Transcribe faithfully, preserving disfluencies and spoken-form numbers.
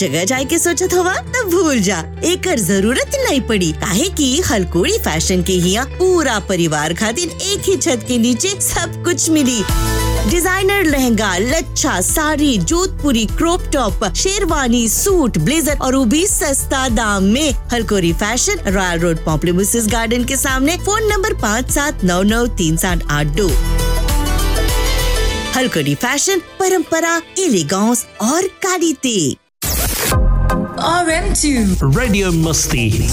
जगह जाए के सोचत हवा तब भूल जा, एकर जरूरत नहीं पड़ी काहे कि हलकोड़ी फैशन के हिया पूरा परिवार खातिर एक ही छत के नीचे सब कुछ मिली। डिजाइनर लहंगा, लच्छा, साड़ी, जोधपुरी, crop top, sherwani, suit, blazer और वो भी सस्ता दाम में। हलकोरी फैशन, रॉयल रोड, पॉम्प्लीमुसिस गार्डन के सामने। फोन नंबर पाँच सात नौ नौ तीन सात आठ दो। हलकोरी फैशन, परंपरा, एलिगेंस और quality. R M two Radio Musti.